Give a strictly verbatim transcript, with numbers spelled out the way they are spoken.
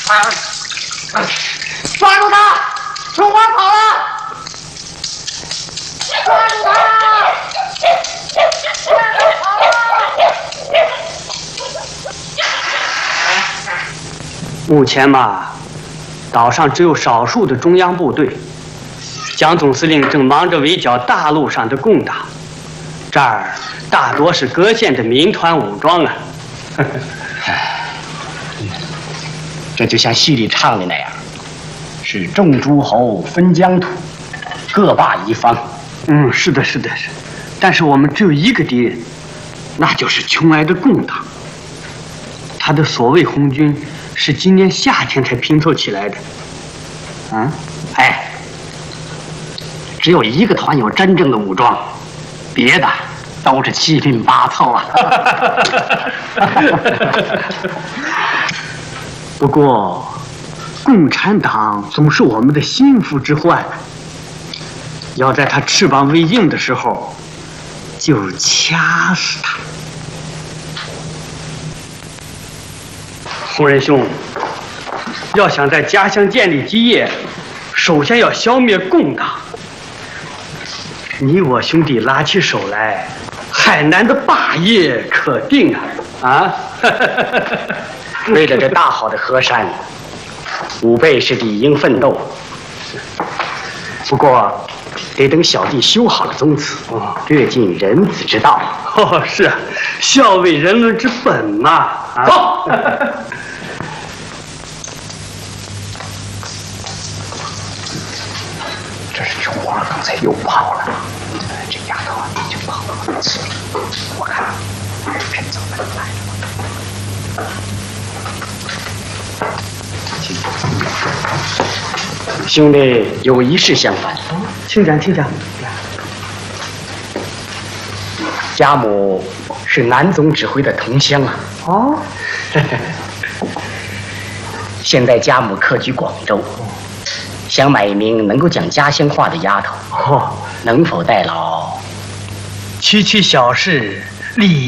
抓住他！春花跑了！抓住他！春花跑了！ 目前嘛，岛上只有少数的中央部队。蒋总司令正忙着围剿大陆上的共党，这儿大多是各县的民团武装啊。 这就像戏里唱的那样，是众诸侯分疆土，各霸一方。 嗯，是的，是的，是。但是我们只有一个敌人，那就是穷挨的共党。他的所谓红军是今年夏天才拼凑起来的。 啊，哎。只有一个团有真正的武装，别的都是七拼八凑啊。 不过，共产党总是我们的心腹之患，要在他翅膀未硬的时候，就掐死他。洪仁兄，要想在家乡建立基业，首先要消灭共党。你我兄弟拉起手来，海南的霸业可定啊！啊！ 为了这大好的河山，吾辈是理应奋斗。不过，得等小弟修好了宗祠，略尽人子之道。 哦，是啊，孝为人伦之本嘛。 走。这是琼花刚才又跑了，这丫头已经跑了好几次了。我看骗走了来。兄弟有一事相烦， 请讲，请讲。 家母是南总指挥的同乡啊。 哦。 现在家母客居广州。想买一名能够讲家乡话的丫头， 哦， 能否代劳？ 区区小事，理